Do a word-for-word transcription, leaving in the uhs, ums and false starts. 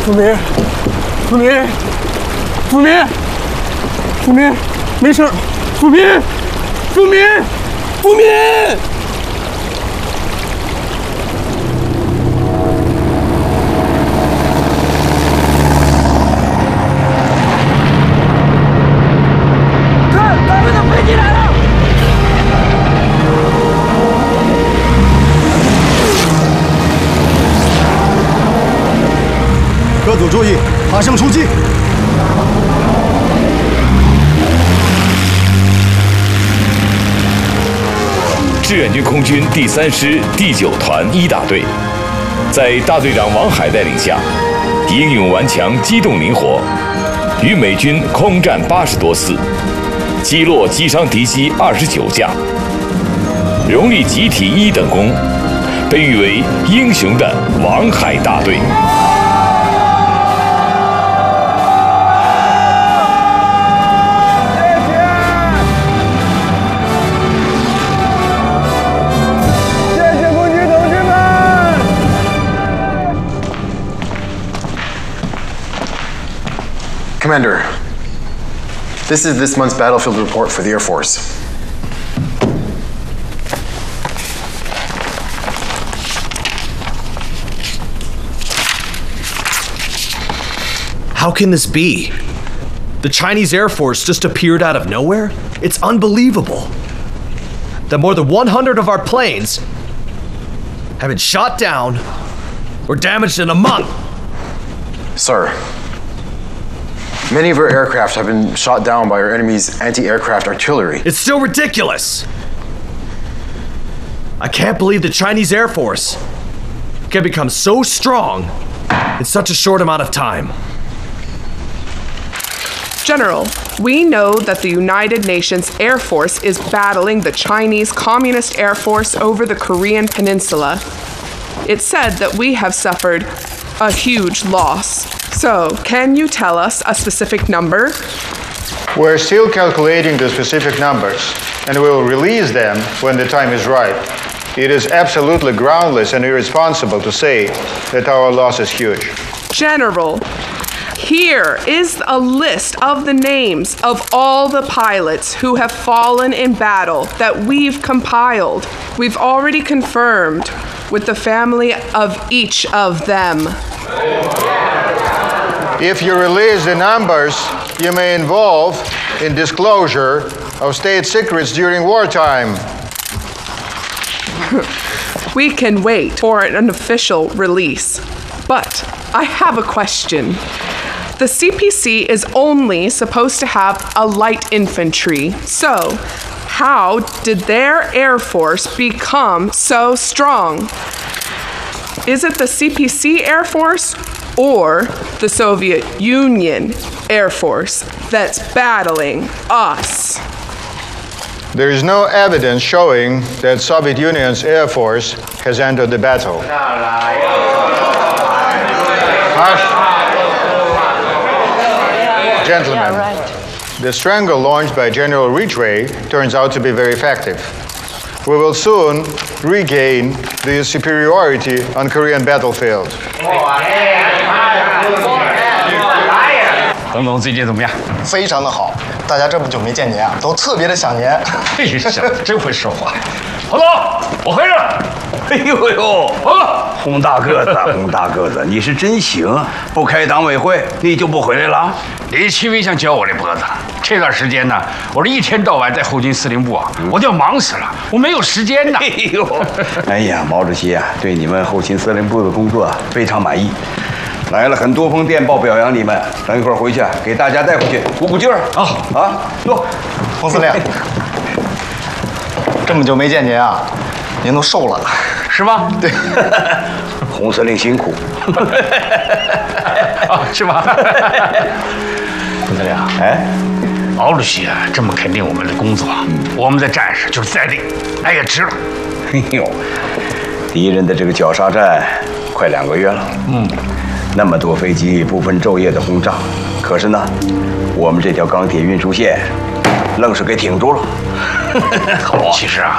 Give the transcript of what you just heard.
福民，福民，福民，福民，没事，福民，福民，福民。看，咱们的飞机来了！ 各组注意，马上出击！ 志愿军空军第三师第九团一大队，在大队长王海带领下，英勇顽强、机动灵活，与美军空战八十多次，击落击伤敌机二十九架，荣立集体一等功，被誉为英雄的王海大队。 Commander, this is this month's battlefield report for the Air Force. How can this be? The Chinese Air Force just appeared out of nowhere? It's unbelievable. That more than one hundred of our planes have been shot down or damaged in a month. Sir, many of our aircraft have been shot down by our enemy's anti-aircraft artillery. It's still ridiculous. I can't believe the Chinese Air Force can become so strong in such a short amount of time. General, we know that the United Nations Air Force is battling the Chinese Communist Air Force over the Korean Peninsula. It's said that we have suffered a huge loss. So, can you tell us a specific number? We're still calculating the specific numbers, and we will release them when the time is right. It is absolutely groundless and irresponsible to say that our loss is huge. General, here is a list of the names of all the pilots who have fallen in battle that we've compiled. We've already confirmed with the family of each of them. If you release the numbers, you may involve in disclosure of state secrets during wartime. We can wait for an official release. But I have a question. The C P C is only supposed to have a light infantry. So, how did their Air Force become so strong? Is it the C P C Air Force or the Soviet Union Air Force that's battling us? There is no evidence showing that Soviet Union's Air Force has entered the battle. Hush. Gentlemen, Yeah, right. the strangle launched by General Ridgway turns out to be very effective. We will soon regain the superiority on Korean battlefield. 彭总最近怎么样？ 非常的好，大家这么久没见您啊，都特别的想您。 嘿，小子真会说话。彭总，我回来了。 哎呦呦，啊，洪大个子，洪大个子，你是真行！不开党委会，你就不回来了？ 李奇微想教我这脖子。这段时间呢，我这一天到晚在后勤司令部啊，我就要忙死了，我没有时间呢。 哎呦，哎呀，毛主席啊，对你们后勤司令部的工作非常满意，来了很多封电报表扬你们。等一会儿回去给大家带回去，鼓鼓劲儿啊啊！坐， 洪司令，这么久没见您啊，您都瘦了， 是吗？ 对， 洪司令辛苦。 啊，是吗？ 洪司令，哎。 毛主席啊，这么肯定我们的工作，我们的战士就是在理，哎呀，值了。 哎呦，敌人的这个绞杀战快两个月了，嗯，那么多飞机不分昼夜的轰炸，可是呢，我们这条钢铁运输线愣是给挺住了。 好，其实啊，